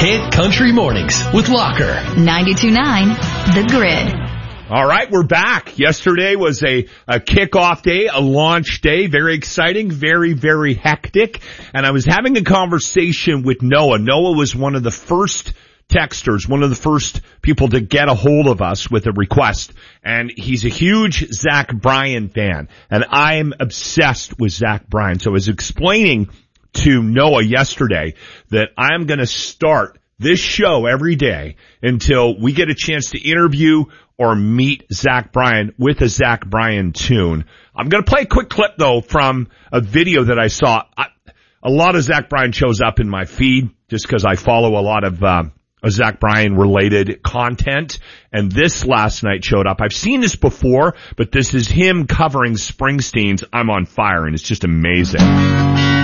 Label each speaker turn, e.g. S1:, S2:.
S1: Hit Country Mornings with Locker.
S2: 92.9 The Grid.
S3: All right, we're back. Yesterday was a kickoff day, a launch day. Very exciting, very, very hectic. And I was having a conversation with Noah. Noah was one of the first texters, one of the first people to get a hold of us with a request. And he's a huge Zach Bryan fan. And I'm obsessed with Zach Bryan. So I was explaining to Noah yesterday that I'm going to start this show every day until we get a chance to interview or meet Zach Bryan with a Zach Bryan tune. I'm going to play a quick clip, though, from a video that I saw. A lot of Zach Bryan shows up in my feed just because I follow a lot of Zach Bryan-related content, and this last night showed up. I've seen this before, but this is him covering Springsteen's I'm on Fire, and it's just amazing.